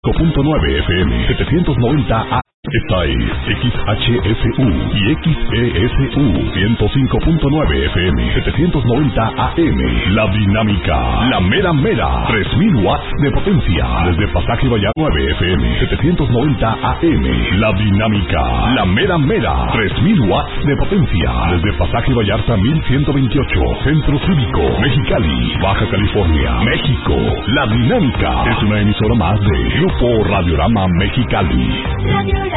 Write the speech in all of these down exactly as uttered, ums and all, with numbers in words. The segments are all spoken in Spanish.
punto nueve F M, setecientos noventa A. Esta es X H F U y X E S U ciento cinco punto nueve F M, setecientos noventa A M. La Dinámica, la mera mera, tres mil watts de potencia. Desde Pasaje Vallarta nueve F M, setecientos noventa A M. La Dinámica, la mera mera, tres mil watts de potencia. Desde Pasaje Vallarta mil ciento veintiocho, Centro Cívico, Mexicali, Baja California, México. La Dinámica es una emisora más de Grupo Radiorama Mexicali. Radiorama.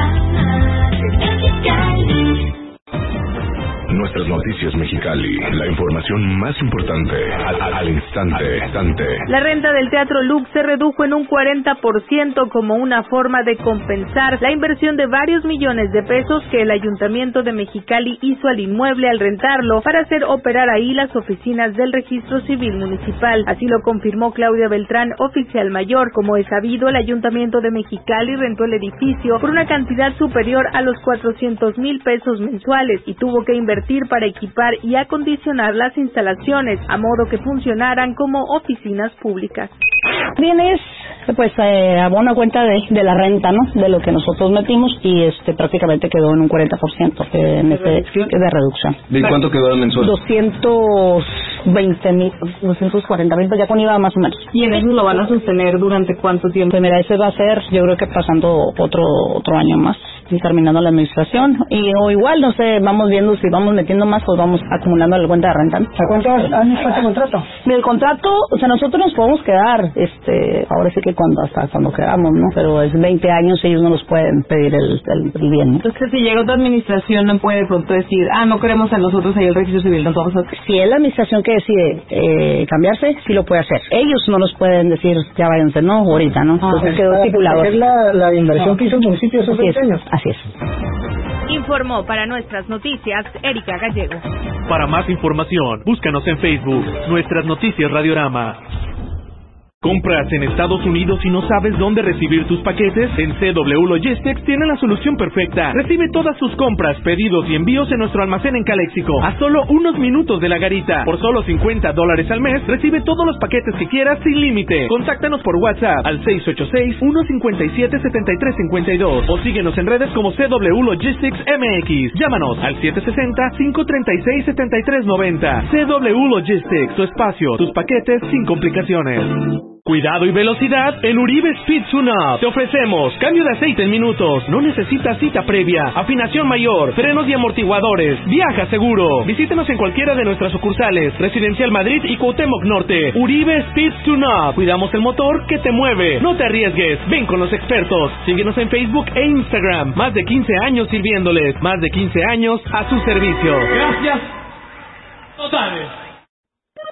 Nuestras noticias Mexicali, la información más importante al, al, al instante, instante. La renta del Teatro Lux se redujo en un cuarenta por ciento como una forma de compensar la inversión de varios millones de pesos que el Ayuntamiento de Mexicali hizo al inmueble al rentarlo para hacer operar ahí las oficinas del Registro Civil Municipal. Así lo confirmó Claudia Beltrán, oficial mayor. Como es sabido, el Ayuntamiento de Mexicali rentó el edificio por una cantidad superior a los cuatrocientos mil pesos mensuales y tuvo que invertir para equipar y acondicionar las instalaciones a modo que funcionaran como oficinas públicas. Vienes pues eh, a buena cuenta de, de la renta, ¿no? De lo que nosotros metimos y este prácticamente quedó en un cuarenta por ciento eh, en este, de reducción. ¿De cuánto quedó en mensual? doscientos veinte mil, doscientos cuarenta mil, pues ya con I V A más o menos. ¿Y en eso lo van a sostener durante cuánto tiempo? Pues mira, ese va a ser, yo creo que pasando otro otro año más, y terminando la administración, y o igual, no sé, vamos viendo si vamos metiendo más, pues vamos acumulando la cuenta de renta. ¿A cuántos años falta el contrato? El contrato, o sea, nosotros nos podemos quedar, este, ahora sí que cuando hasta cuando quedamos, ¿no? Pero es veinte años, ellos no nos pueden pedir el, el, el bien, ¿no? Entonces, si llega otra administración, no puede de pronto decir, ah, no queremos a nosotros ahí el registro civil, no vamos a... Si es la administración que decide eh, cambiarse, sí lo puede hacer. Ellos no nos pueden decir, ya váyanse, no, ahorita, ¿no? Entonces ah, quedó estipulado. Es la, la inversión no. que hizo el municipio esos veinte años. Así es. Informó para nuestras noticias Erika Gallego. Para más información, búscanos en Facebook, Nuestras Noticias Radiorama. ¿Compras en Estados Unidos y no sabes dónde recibir tus paquetes? En C W Logistics tiene la solución perfecta. Recibe todas sus compras, pedidos y envíos en nuestro almacén en Caléxico, a solo unos minutos de la garita. Por solo cincuenta dólares al mes, recibe todos los paquetes que quieras sin límite. Contáctanos por WhatsApp al seis ocho seis, uno cinco siete, siete tres cinco dos o síguenos en redes como C W Logistics M X. Llámanos al siete seis cero, cinco tres seis, siete tres nueve cero. C W Logistics, tu espacio, tus paquetes sin complicaciones. Cuidado y velocidad en Uribe Speed Tune-Up. Te ofrecemos cambio de aceite en minutos, no necesitas cita previa, afinación mayor, frenos y amortiguadores. Viaja seguro. Visítenos en cualquiera de nuestras sucursales, Residencial Madrid y Cuauhtémoc Norte. Uribe Speed Tune-Up. Cuidamos el motor que te mueve. No te arriesgues, ven con los expertos. Síguenos en Facebook e Instagram. Más de quince años sirviéndoles, más de quince años a su servicio. Gracias totales.